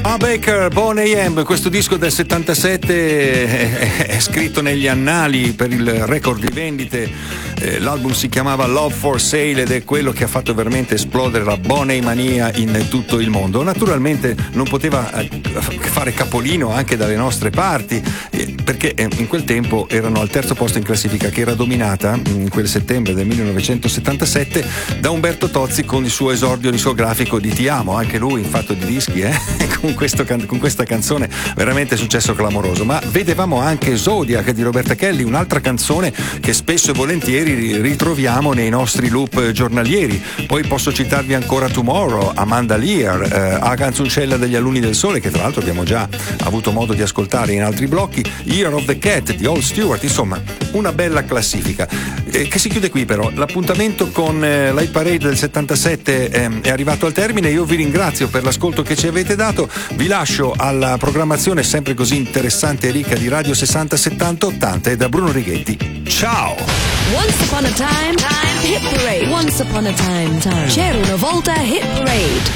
Baker, Bon AM, questo disco del 77 è scritto negli annali per il record di vendite. L'album si chiamava Love for Sale ed è quello che ha fatto veramente esplodere la Bon Mania in tutto il mondo. Naturalmente non poteva fare capolino anche dalle nostre parti, perché in quel tempo erano al terzo posto in classifica, che era dominata in quel settembre del 1977 da Umberto Tozzi con il suo esordio discografico di Ti amo, anche lui in fatto di dischi con questa canzone veramente successo clamoroso. Ma vedevamo anche Zodiac di Roberta Kelly, un'altra canzone che spesso e volentieri ritroviamo nei nostri loop giornalieri. Poi posso citarvi ancora Tomorrow, Amanda Lear, A Canzoncella degli Alunni del Sole, che tra l'altro abbiamo già avuto modo di ascoltare in altri blocchi, Year of the Cat di All Stewart. Insomma, una bella classifica che si chiude qui. Però l'appuntamento con l'Hit Parade del 77 è arrivato al termine. Io vi ringrazio per l'ascolto che ci avete dato, vi lascio alla programmazione sempre così interessante e ricca di Radio 60 70 80 e da Bruno Righetti. Ciao! Once upon a time, Hit Parade. Once upon a time. C'era una volta Hit Parade.